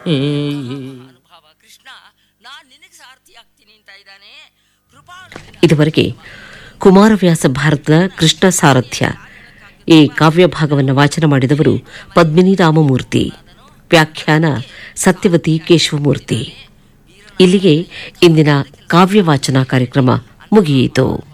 ಇದುವರೆಗೆ ಕುಮಾರವ್ಯಾಸ ಭಾರತದ ಕೃಷ್ಣ ಸಾರಥ್ಯ ಈ ಕಾವ್ಯ ಭಾಗವನ್ನು ವಾಚನ ಮಾಡಿದವರು ಪದ್ಮಿನಿ ರಾಮಮೂರ್ತಿ, ವ್ಯಾಖ್ಯಾನ ಸತ್ಯವತಿ ಕೇಶವಮೂರ್ತಿ. ಇಲ್ಲಿಗೆ ಇಂದಿನ ಕಾವ್ಯ ವಾಚನ ಕಾರ್ಯಕ್ರಮ ಮುಗಿಯಿತು.